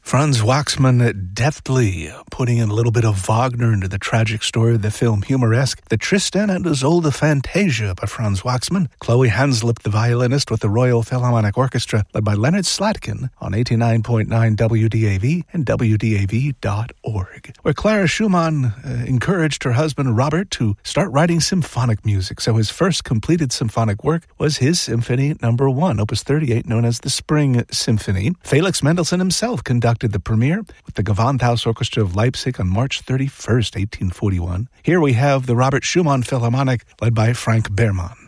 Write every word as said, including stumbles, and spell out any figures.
Franz Waxman deftly putting in a little bit of Wagner into the tragic story of the film Humoresque, The Tristan and Isolde Fantasia by Franz Waxman. Chloe Hanslip, the violinist with the Royal Philharmonic Orchestra, led by Leonard Slatkin on eighty-nine point nine W D A V and W D A V dot org, where Clara Schumann uh, encouraged her husband Robert to start writing symphonic music. So his first completed symphonic work was his Symphony Number One, Opus thirty-eight, known as the Spring Symphony. Felix Mendelssohn himself conducted the premiere with the Gewandhaus Orchestra of Leipzig on March thirty-first, eighteen forty-one. Here we have the Robert Schumann Philharmonic, led by Frank Behrman.